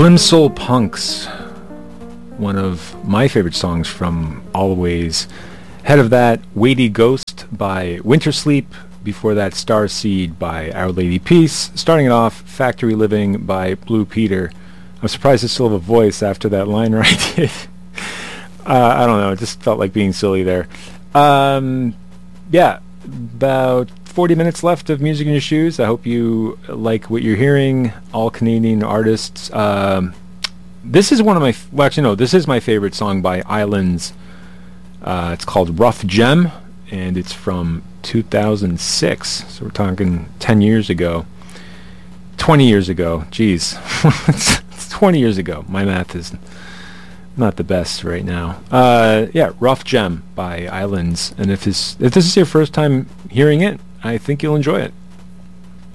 Plimsoll Punks, one of my favorite songs from Always. Ahead of that, Weighty Ghost by Wintersleep. Before that, Starseed by Our Lady Peace. Starting it off, Factory Living by Blue Peter. I'm surprised I still have a voice after that line I did. I don't know, it just felt like being silly there. Yeah, about 40 minutes left of Music in Your Shoes. I hope you like what you're hearing. All Canadian artists. This is one of my... Well, actually, no, this is my favorite song by Islands. It's called Rough Gem, and it's from 2006. So we're talking 10 years ago. 20 years ago. Jeez. It's 20 years ago. My math is not the best right now. Yeah, Rough Gem by Islands. And if this is your first time hearing it, I think you'll enjoy it.